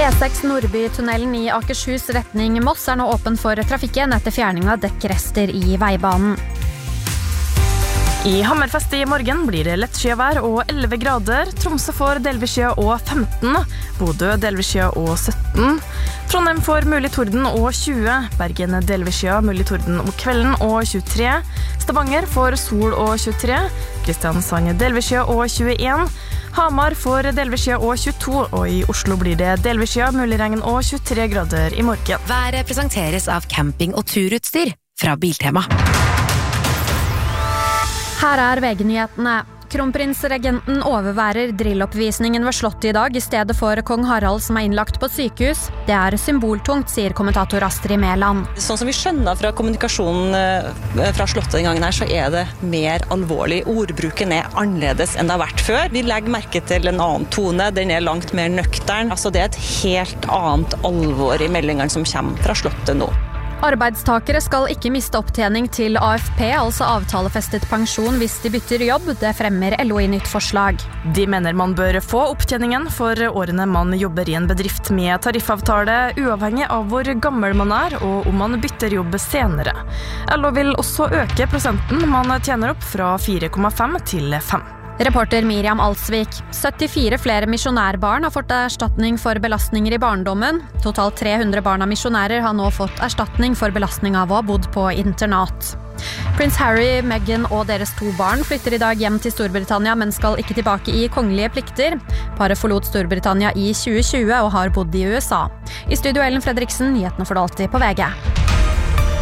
E6 Nordbytunnelen i Akershus retning Moss nå åpen for trafikken etter fjerning av dekkrester i veibanen. I Hammerfest i morgen blir det lettskyet og 11 grader. Tromsø får delvis skya og 15. Bodø delvis skya og 17. Trondheim får mulig torden og 20. Bergen delvis skya, mulig torden om kvelden og 23. Stavanger får sol og 23. Kristiansand delvis skya og 21. Hamar får delvis skya og 22, og i Oslo blir det delvis skya, mulig regn og 23 grader i morgen. Været presenteres av camping- og turutstyr fra Biltema. Her VG-nyhetene. Kronprinsregenten overværer drilloppvisningen ved Slottet i dag I stedet for kong Harald som innlagt på sykehus. Det symboltungt, sier kommentator Astrid Mæland. Sånn som vi skjønner fra kommunikasjonen fra Slottet den gangen her, så det mer alvorlig. Ordbruken annerledes enn det har vært før. Vi legger merke til en annen tone, den langt mer nøktern. Altså det et helt annet alvor I meldingene som kommer fra Slottet nå. Arbeidstakere skal ikke miste opptjening til AFP, altså avtalefestet pensjon hvis de bytter jobb. Det fremmer LO I nytt forslag. De mener man bør få opptjeningen for årene man jobber I en bedrift med tariffavtale, uavhengig av hvor gammel man og om man bytter jobb senere. LO vil også øke prosenten man tjener opp fra 4,5 til 5. Reporter Miriam Alsvik. 74 flere misjonærbarn har fått erstatning for belastninger I barndommen. Totalt 300 barn av misjonærer har nå fått erstatning for belastning av å ha bodd på internat. Prins Harry, Meghan og deres 2 barn flytter I dag hjem til Storbritannia, men skal ikke tilbake I kongelige plikter. Paret forlot Storbritannia I 2020 og har bodd I USA. I studio Ellen Fredriksen, nyhetene for alltid på VG.